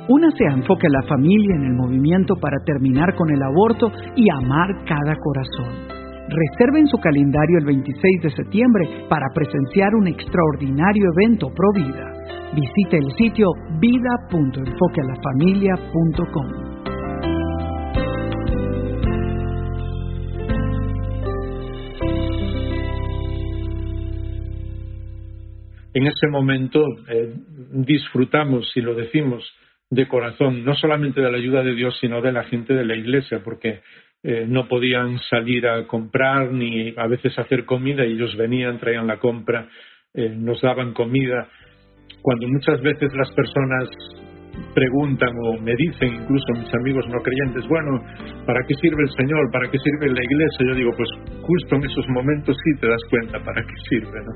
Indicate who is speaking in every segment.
Speaker 1: Únase a Enfoque a la Familia en el movimiento para terminar con el aborto y amar cada corazón. Reserve en su calendario el 26 de septiembre para presenciar un extraordinario evento pro vida. Visite el sitio vida.enfoquealafamilia.com.
Speaker 2: En ese momento disfrutamos, y lo decimos de corazón, no solamente de la ayuda de Dios, sino de la gente de la iglesia, porque no podían salir a comprar ni a veces hacer comida, y ellos venían, traían la compra, nos daban comida. Cuando muchas veces las personas preguntan o me dicen, incluso mis amigos no creyentes, bueno, ¿para qué sirve el Señor? ¿Para qué sirve la iglesia? Yo digo, pues justo en esos momentos sí te das cuenta para qué sirve, ¿no?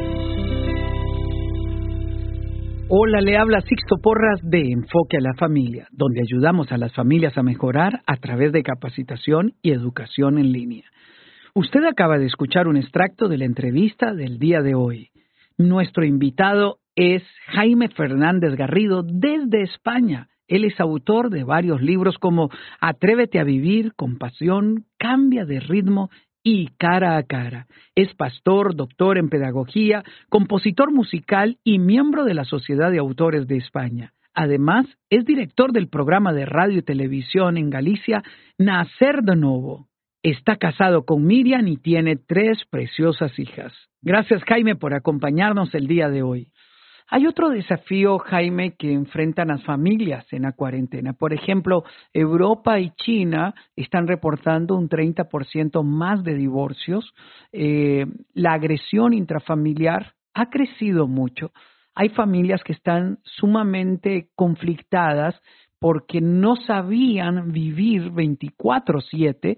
Speaker 1: Hola, le habla Sixto Porras de Enfoque a la Familia, donde ayudamos a las familias a mejorar a través de capacitación y educación en línea. Usted acaba de escuchar un extracto de la entrevista del día de hoy. Nuestro invitado es Jaime Fernández Garrido desde España. Él es autor de varios libros como Atrévete a vivir con pasión, Cambia de ritmo y Cara a cara. Es pastor, doctor en pedagogía, compositor musical y miembro de la Sociedad de Autores de España. Además, es director del programa de radio y televisión en Galicia, Nacer de Novo. Está casado con Miriam y tiene 3 preciosas hijas. Gracias, Jaime, por acompañarnos el día de hoy. Hay otro desafío, Jaime, que enfrentan las familias en la cuarentena. Por ejemplo, Europa y China están reportando un 30% más de divorcios. La agresión intrafamiliar ha crecido mucho. Hay familias que están sumamente conflictadas porque no sabían vivir 24/7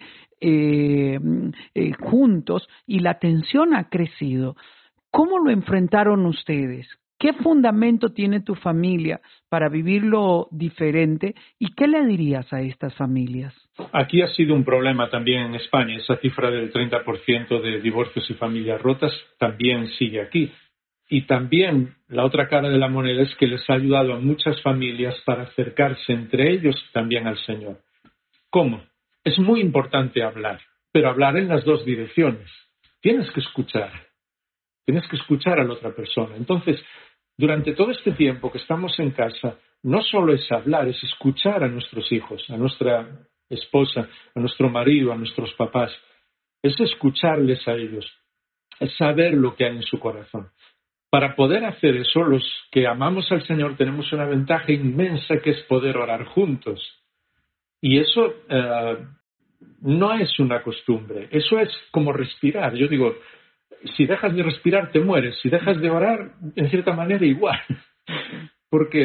Speaker 1: juntos, y la tensión ha crecido. ¿Cómo lo enfrentaron ustedes? ¿Qué fundamento tiene tu familia para vivirlo diferente? ¿Y qué le dirías a estas familias?
Speaker 2: Aquí ha sido un problema también en España. Esa cifra del 30% de divorcios y familias rotas también sigue aquí. Y también la otra cara de la moneda es que les ha ayudado a muchas familias para acercarse entre ellos también al Señor. ¿Cómo? Es muy importante hablar, pero hablar en las 2 direcciones. Tienes que escuchar a la otra persona. Entonces, durante todo este tiempo que estamos en casa, no solo es hablar, es escuchar a nuestros hijos, a nuestra esposa, a nuestro marido, a nuestros papás. Es escucharles a ellos, es saber lo que hay en su corazón. Para poder hacer eso, los que amamos al Señor tenemos una ventaja inmensa, que es poder orar juntos. Y eso no es una costumbre, eso es como respirar. Yo digo, si dejas de respirar te mueres, si dejas de orar, en cierta manera igual, porque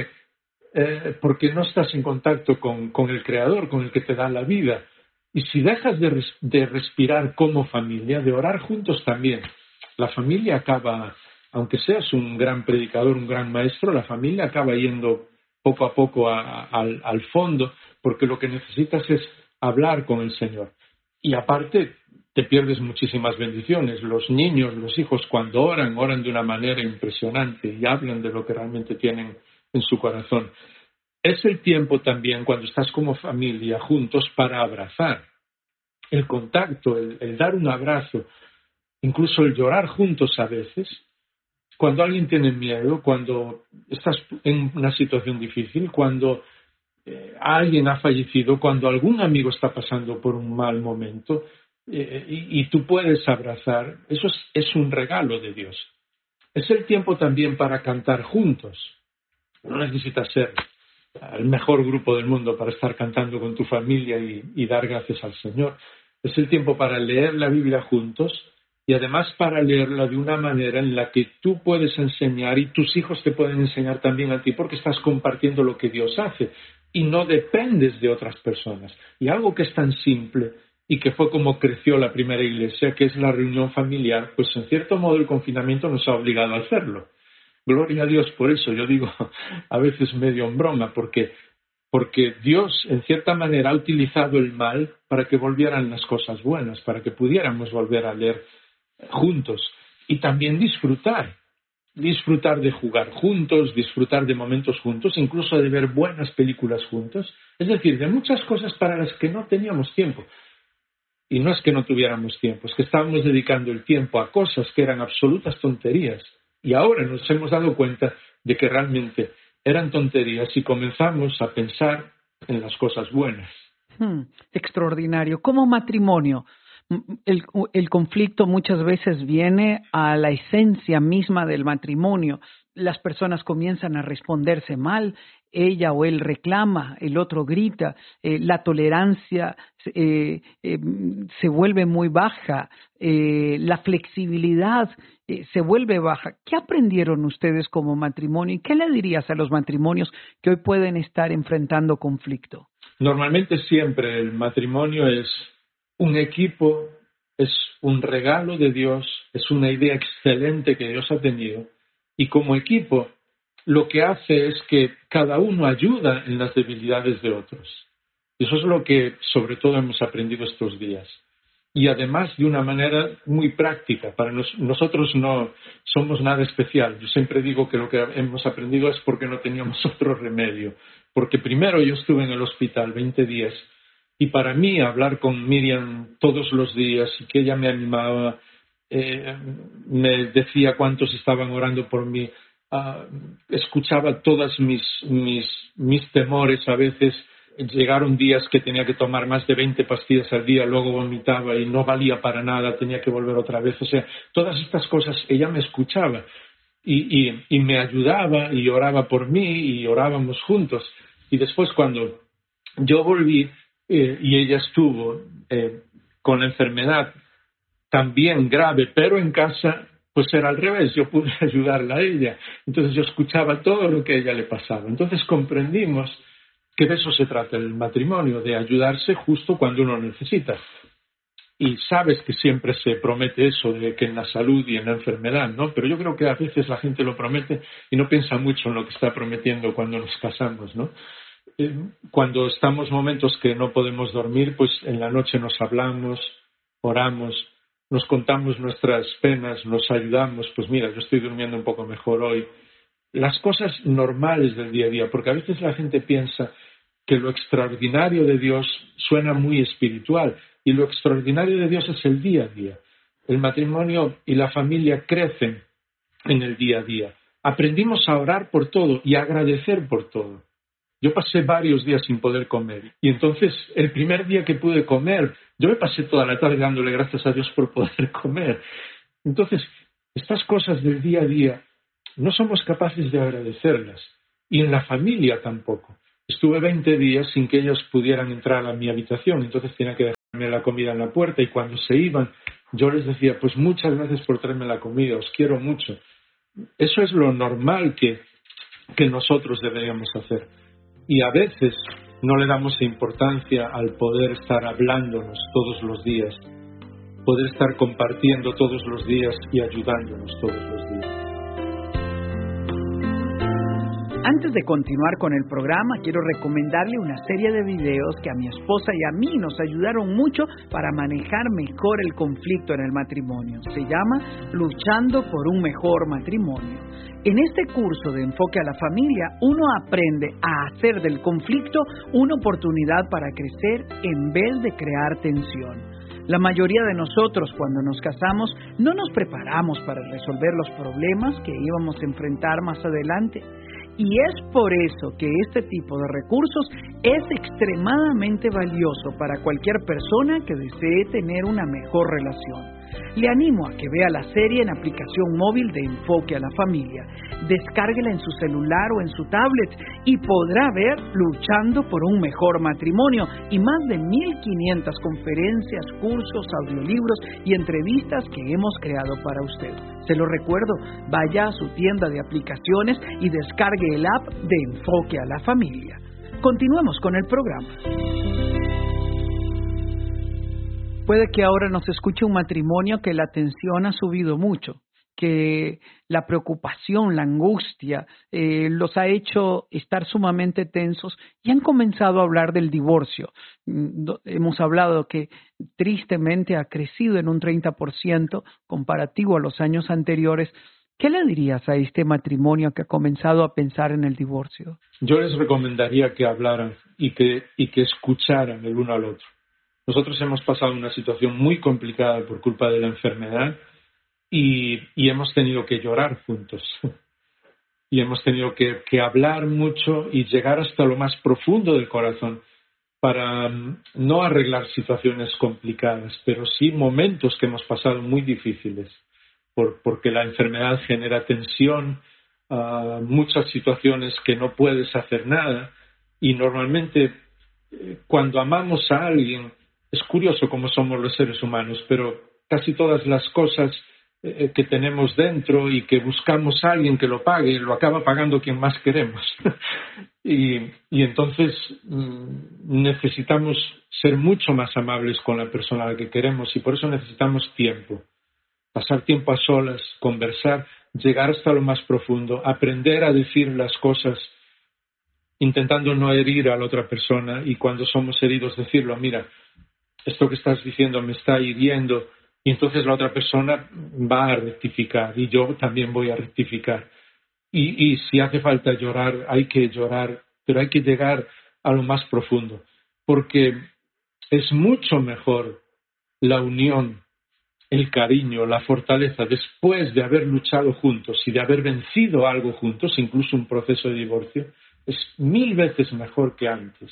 Speaker 2: no estás en contacto con el Creador, con el que te da la vida. Y si dejas de respirar como familia, de orar juntos también, la familia acaba, aunque seas un gran predicador, un gran maestro, la familia acaba yendo poco a poco al fondo, porque lo que necesitas es hablar con el Señor. Y aparte, te pierdes muchísimas bendiciones. Los niños, los hijos, cuando oran de una manera impresionante y hablan de lo que realmente tienen en su corazón. Es el tiempo también, cuando estás como familia juntos, para abrazar. El contacto, el dar un abrazo, incluso el llorar juntos a veces. Cuando alguien tiene miedo, cuando estás en una situación difícil, cuando alguien ha fallecido, cuando algún amigo está pasando por un mal momento, y tú puedes abrazar, eso es un regalo de Dios. Es el tiempo también para cantar juntos. No necesitas ser el mejor grupo del mundo para estar cantando con tu familia y dar gracias al Señor. Es el tiempo para leer la Biblia juntos, y además para leerla de una manera en la que tú puedes enseñar y tus hijos te pueden enseñar también a ti, porque estás compartiendo lo que Dios hace y no dependes de otras personas. Y algo que es tan simple y que fue como creció la primera iglesia, que es la reunión familiar, pues en cierto modo el confinamiento nos ha obligado a hacerlo. Gloria a Dios por eso. Yo digo a veces medio en broma, porque Dios en cierta manera ha utilizado el mal para que volvieran las cosas buenas, para que pudiéramos volver a leer juntos y también disfrutar disfrutar de jugar juntos, disfrutar de momentos juntos, incluso de ver buenas películas juntos. Es decir, de muchas cosas para las que no teníamos tiempo. Y no es que no tuviéramos tiempo, es que estábamos dedicando el tiempo a cosas que eran absolutas tonterías. Y ahora nos hemos dado cuenta de que realmente eran tonterías y comenzamos a pensar en las cosas buenas.
Speaker 1: Extraordinario. Como matrimonio, el conflicto muchas veces viene a la esencia misma del matrimonio. Las personas comienzan a responderse mal, ella o él reclama, el otro grita, la tolerancia se vuelve muy baja, la flexibilidad se vuelve baja. ¿Qué aprendieron ustedes como matrimonio y qué le dirías a los matrimonios que hoy pueden estar enfrentando conflicto?
Speaker 2: Normalmente siempre el matrimonio es un equipo, es un regalo de Dios, es una idea excelente que Dios ha tenido. Y como equipo, lo que hace es que cada uno ayuda en las debilidades de otros. Y eso es lo que sobre todo hemos aprendido estos días. Y además de una manera muy práctica. Para nosotros no somos nada especial. Yo siempre digo que lo que hemos aprendido es porque no teníamos otro remedio. Porque primero yo estuve en el hospital 20 días y para mí hablar con Miriam todos los días y que ella me animaba, me decía cuántos estaban orando por mí, escuchaba todas mis temores. A veces llegaron días que tenía que tomar más de 20 pastillas al día, luego vomitaba y no valía para nada, tenía que volver otra vez. O sea, todas estas cosas ella me escuchaba y me ayudaba y oraba por mí y orábamos juntos. Y después cuando yo volví y ella estuvo con la enfermedad también grave, pero en casa, pues era al revés, yo pude ayudarla a ella. Entonces yo escuchaba todo lo que a ella le pasaba. Entonces comprendimos que de eso se trata el matrimonio, de ayudarse justo cuando uno necesita. Y sabes que siempre se promete eso, de que en la salud y en la enfermedad, ¿no? Pero yo creo que a veces la gente lo promete y no piensa mucho en lo que está prometiendo cuando nos casamos, ¿no? Cuando estamos momentos que no podemos dormir, pues en la noche nos hablamos, oramos, nos contamos nuestras penas, nos ayudamos. Pues mira, yo estoy durmiendo un poco mejor hoy. Las cosas normales del día a día, porque a veces la gente piensa que lo extraordinario de Dios suena muy espiritual y lo extraordinario de Dios es el día a día. El matrimonio y la familia crecen en el día a día. Aprendimos a orar por todo y a agradecer por todo. Yo pasé varios días sin poder comer y entonces el primer día que pude comer, yo me pasé toda la tarde dándole gracias a Dios por poder comer. Entonces, estas cosas del día a día no somos capaces de agradecerlas y en la familia tampoco. Estuve 20 días sin que ellos pudieran entrar a mi habitación, entonces tenía que dejarme la comida en la puerta y cuando se iban yo les decía, pues muchas gracias por traerme la comida, os quiero mucho. Eso es lo normal que nosotros deberíamos hacer. Y a veces no le damos importancia al poder estar hablándonos todos los días, poder estar compartiendo todos los días y ayudándonos todos los días.
Speaker 1: Antes de continuar con el programa, quiero recomendarle una serie de videos que a mi esposa y a mí nos ayudaron mucho para manejar mejor el conflicto en el matrimonio. Se llama Luchando por un mejor matrimonio. En este curso de enfoque a la familia, uno aprende a hacer del conflicto una oportunidad para crecer en vez de crear tensión. La mayoría de nosotros, cuando nos casamos, no nos preparamos para resolver los problemas que íbamos a enfrentar más adelante. Y es por eso que este tipo de recursos es extremadamente valioso para cualquier persona que desee tener una mejor relación. Le animo a que vea la serie en aplicación móvil de Enfoque a la Familia. Descárguela en su celular o en su tablet y podrá ver Luchando por un mejor matrimonio y más de 1,500 conferencias, cursos, audiolibros y entrevistas que hemos creado para usted. Se lo recuerdo, vaya a su tienda de aplicaciones y descargue el app de Enfoque a la Familia. Continuemos con el programa. Puede que ahora nos escuche un matrimonio que la tensión ha subido mucho, que la preocupación, la angustia los ha hecho estar sumamente tensos y han comenzado a hablar del divorcio. Hemos hablado que tristemente ha crecido en un 30% comparativo a los años anteriores, ¿Qué le dirías a este matrimonio que ha comenzado a pensar en el divorcio?
Speaker 2: Yo les recomendaría que hablaran y que escucharan el uno al otro. Nosotros hemos pasado una situación muy complicada por culpa de la enfermedad y hemos tenido que llorar juntos. Y hemos tenido que hablar mucho y llegar hasta lo más profundo del corazón para no arreglar situaciones complicadas, pero sí momentos que hemos pasado muy difíciles, porque la enfermedad genera tensión, muchas situaciones que no puedes hacer nada, y normalmente cuando amamos a alguien, es curioso cómo somos los seres humanos, pero casi todas las cosas que tenemos dentro y que buscamos a alguien que lo pague, lo acaba pagando quien más queremos. y entonces necesitamos ser mucho más amables con la persona a la que queremos, y por eso necesitamos tiempo. Pasar tiempo a solas, conversar, llegar hasta lo más profundo, aprender a decir las cosas intentando no herir a la otra persona, y cuando somos heridos decirlo, mira, esto que estás diciendo me está hiriendo, y entonces la otra persona va a rectificar y yo también voy a rectificar. Y si hace falta llorar, hay que llorar, pero hay que llegar a lo más profundo, porque es mucho mejor la unión, el cariño, la fortaleza, después de haber luchado juntos y de haber vencido algo juntos, incluso un proceso de divorcio, es 1000 veces mejor que antes.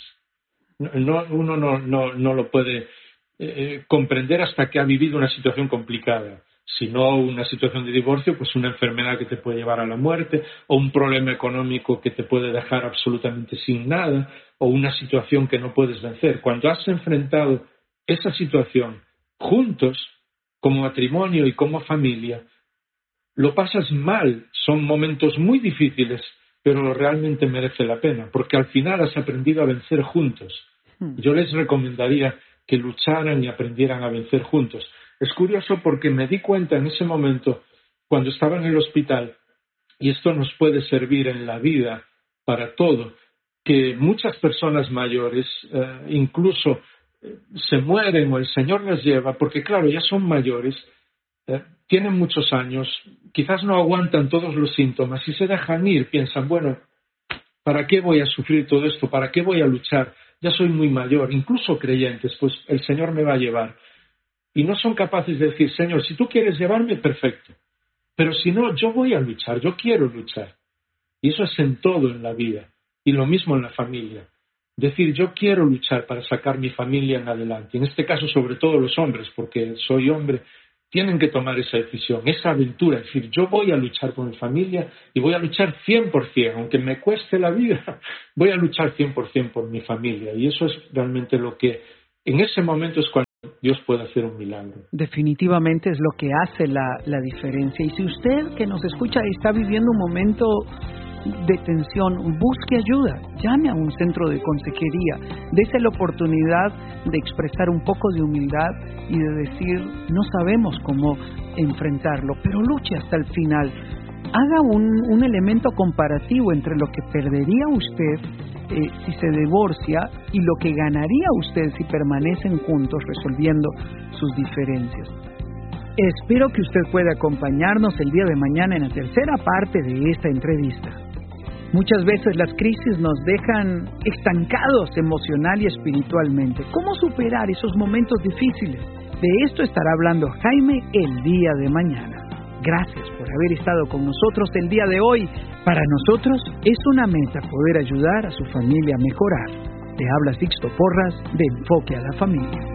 Speaker 2: Uno no lo puede comprender hasta que ha vivido una situación complicada. Si no una situación de divorcio, pues una enfermedad que te puede llevar a la muerte, o un problema económico que te puede dejar absolutamente sin nada, o una situación que no puedes vencer. Cuando has enfrentado esa situación juntos, como matrimonio y como familia, lo pasas mal, son momentos muy difíciles, pero realmente merece la pena, porque al final has aprendido a vencer juntos. Yo les recomendaría que lucharan y aprendieran a vencer juntos. Es curioso porque me di cuenta en ese momento, cuando estaba en el hospital, y esto nos puede servir en la vida para todo, que muchas personas mayores incluso se mueren o el Señor las lleva, porque claro, ya son mayores, tienen muchos años, quizás no aguantan todos los síntomas y se dejan ir, piensan, bueno, ¿para qué voy a sufrir todo esto? ¿Para qué voy a luchar? Ya soy muy mayor, incluso creyentes, pues el Señor me va a llevar. Y no son capaces de decir, Señor, si tú quieres llevarme, perfecto. Pero si no, yo voy a luchar, yo quiero luchar. Y eso es en todo en la vida. Y lo mismo en la familia. Decir, yo quiero luchar para sacar mi familia en adelante. En este caso, sobre todo los hombres, porque soy hombre, tienen que tomar esa decisión, esa aventura. Es decir, yo voy a luchar por mi familia y voy a luchar 100%, aunque me cueste la vida, voy a luchar 100% por mi familia. Y eso es realmente lo que, en ese momento es cuando Dios puede hacer un milagro.
Speaker 1: Definitivamente es lo que hace la diferencia. Y si usted que nos escucha está viviendo un momento de tensión, busque ayuda, llame a un centro de consejería, dése la oportunidad de expresar un poco de humildad y de decir, no sabemos cómo enfrentarlo, pero luche hasta el final. Haga un elemento comparativo entre lo que perdería usted si se divorcia y lo que ganaría usted si permanecen juntos resolviendo sus diferencias. Espero que usted pueda acompañarnos el día de mañana en la tercera parte de esta entrevista. Muchas veces las crisis nos dejan estancados emocional y espiritualmente. ¿Cómo superar esos momentos difíciles? De esto estará hablando Jaime el día de mañana. Gracias por haber estado con nosotros el día de hoy. Para nosotros es una meta poder ayudar a su familia a mejorar. Te habla Sixto Porras de Enfoque a la Familia.